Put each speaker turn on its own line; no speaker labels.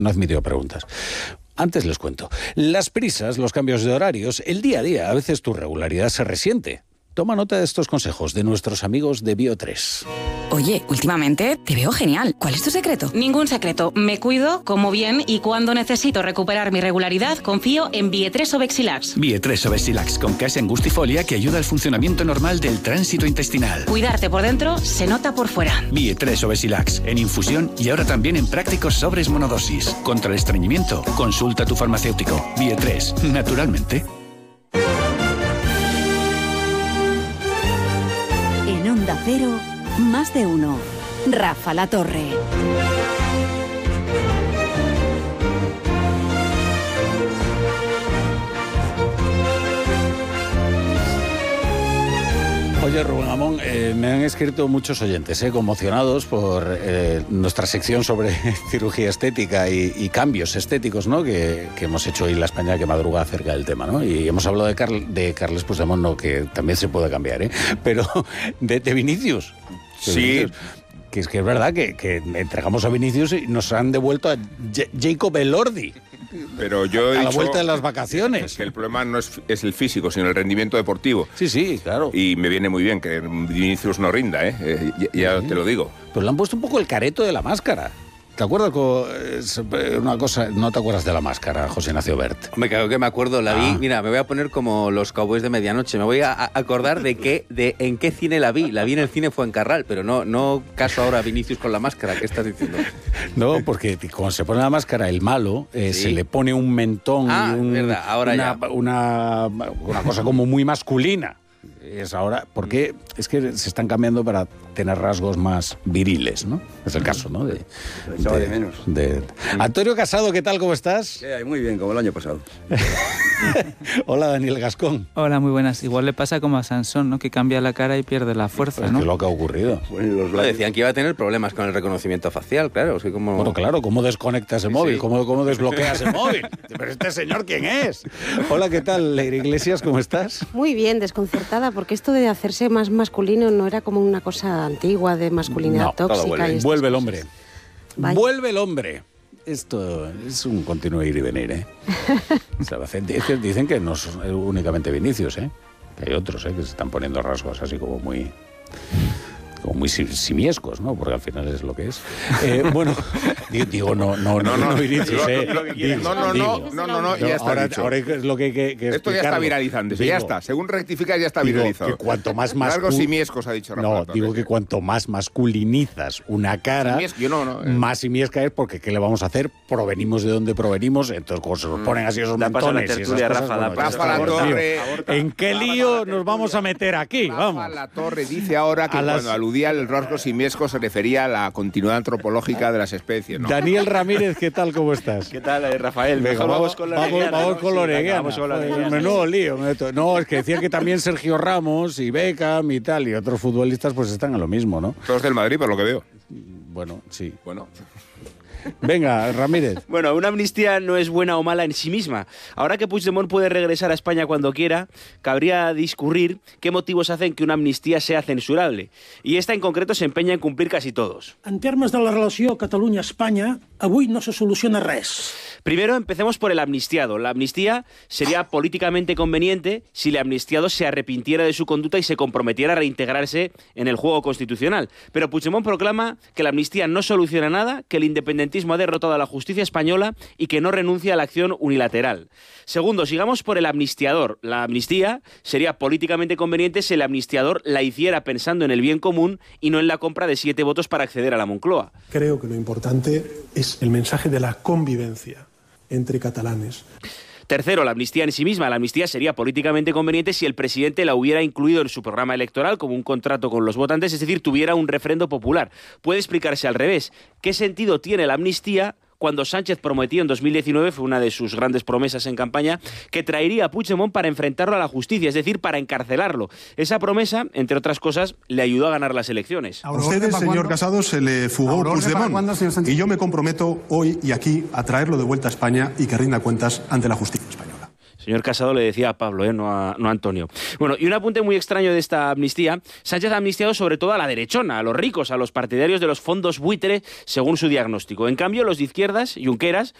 No ha admitido preguntas. Antes les cuento. Las prisas, los cambios de horarios, el día a día, a veces tu regularidad se resiente. Toma nota de estos consejos de nuestros amigos de Bio3.
Oye, últimamente te veo genial. ¿Cuál es tu secreto?
Ningún secreto. Me cuido, como bien y cuando necesito recuperar mi regularidad, confío en Bio3 Obexilax.
Bio3 Obexilax con casa angustifolia que ayuda al funcionamiento normal del tránsito intestinal.
Cuidarte por dentro se nota por fuera.
Bio3 Obexilax en infusión y ahora también en prácticos sobres monodosis. Contra el estreñimiento, consulta a tu farmacéutico. Bio3, naturalmente.
En Onda Cero, más de uno. Rafa La Torre.
Oye, Rubén Amón, me han escrito muchos oyentes, conmocionados por nuestra sección sobre cirugía estética y cambios estéticos, ¿no? Que hemos hecho hoy en La España que madruga acerca del tema, ¿no? Y hemos hablado de Carles Puigdemont, no, que también se puede cambiar, pero de Vinicius.
Sí.
Que es verdad que entregamos a Vinicius y nos han devuelto a Jacob Elordi.
Pero yo he
a la
dicho
vuelta de las vacaciones.
Que el problema no es el físico, sino el rendimiento deportivo.
Sí, claro.
Y me viene muy bien que Vinicius no rinda, ya te lo digo.
Pero le han puesto un poco el careto de la máscara. ¿Te acuerdas una cosa? No te acuerdas de la máscara, José Ignacio Bert.
Hombre, claro que me acuerdo, la vi. Mira, me voy a poner como los Cowboys de medianoche. Me voy a acordar de en qué cine la vi. La vi en el cine Fuencarral, pero no caso ahora a Vinicius con la máscara. ¿Qué estás diciendo?
No, porque cuando se pone la máscara, el malo, ¿sí? Se le pone un mentón y
verdad, ahora
una cosa como muy masculina. Es ahora, porque es que se están cambiando para tener rasgos más viriles, ¿no? Es el caso, ¿no?
De menos.
Antonio Casado, ¿qué tal? ¿Cómo estás?
Muy bien, como el año pasado.
Hola, Daniel Gascón.
Hola, muy buenas. Igual le pasa como a Sansón, ¿no? Que cambia la cara y pierde la fuerza, ¿no?
¿Qué es lo que ha ocurrido?
Decían que iba a tener problemas con el reconocimiento facial, claro. Es que como...
Bueno, claro, ¿cómo desconectas el móvil? ¿Cómo desbloqueas el móvil? Pero este señor, ¿quién es? Hola, ¿qué tal, Leire Iglesias? ¿Cómo estás?
Muy bien, desconcertada, porque esto de hacerse más masculino no era como una cosa antigua de masculinidad tóxica.
Vuelve el hombre. Vaya. Vuelve el hombre. Esto es un continuo ir y venir, ¿eh? Dicen que no es únicamente Vinicius, ¿eh? Que hay otros, que se están poniendo rasgos así como muy simiescos, ¿no? Porque al final es lo que es. Bueno, digo, no Vinicius,
No, ya está dicho.
Ahora es lo que
esto ya está viralizándose, ya está. Según rectificas, ya está viralizado.
Que cuanto más
rasgos simiescos, ha dicho Rafa.
No, digo que cuanto más masculinizas una cara, más simiesca es, porque ¿qué le vamos a hacer? Provenimos de donde provenimos, entonces cuando se nos ponen así esos montones y esas cosas...
Rafa La Torre...
¿En qué lío nos vamos a meter aquí?
Rafa La Torre dice ahora que cuando el rasgo simiesco se refería a la continuidad antropológica de las especies, ¿no?
Daniel Ramírez, ¿qué tal? ¿Cómo estás?
¿Qué tal, Rafael?
Venga, vamos con la Oreguiana. Menudo lío. No, es que decían que también Sergio Ramos y Beckham y tal, y otros futbolistas pues están a lo mismo, ¿no?
Todos del Madrid, por lo que veo.
Bueno, sí.
Bueno...
Venga, Ramírez.
Bueno, una amnistía no es buena o mala en sí misma. Ahora que Puigdemont puede regresar a España cuando quiera, cabría discurrir qué motivos hacen que una amnistía sea censurable. Y esta en concreto se empeña en cumplir casi todos.
En termes de la relació Catalunya-Espanya, avui no se soluciona res.
Primero, empecemos por el amnistiado. La amnistía sería políticamente conveniente si el amnistiado se arrepintiera de su conducta y se comprometiera a reintegrarse en el juego constitucional. Pero Puigdemont proclama que la amnistía no soluciona nada, que el independentismo ha derrotado a la justicia española y que no renuncia a la acción unilateral. Segundo, sigamos por el amnistiador. La amnistía sería políticamente conveniente si el amnistiador la hiciera pensando en el bien común y no en la compra de 7 votos para acceder a la Moncloa.
Creo que lo importante es el mensaje de la convivencia entre catalanes.
Tercero, la amnistía en sí misma. La amnistía sería políticamente conveniente si el presidente la hubiera incluido en su programa electoral como un contrato con los votantes, es decir, tuviera un refrendo popular. Puede explicarse al revés. ¿Qué sentido tiene la amnistía cuando Sánchez prometió en 2019, fue una de sus grandes promesas en campaña, que traería a Puigdemont para enfrentarlo a la justicia, es decir, para encarcelarlo? Esa promesa, entre otras cosas, le ayudó a ganar las elecciones.
A usted, señor Casado, se le fugó Puigdemont, y yo me comprometo hoy y aquí a traerlo de vuelta a España y que rinda cuentas ante la justicia española.
Señor Casado le decía a Pablo, no a Antonio. Bueno, y un apunte muy extraño de esta amnistía. Sánchez ha amnistiado sobre todo a la derechona, a los ricos, a los partidarios de los fondos buitre, según su diagnóstico. En cambio, los de izquierdas, Junqueras,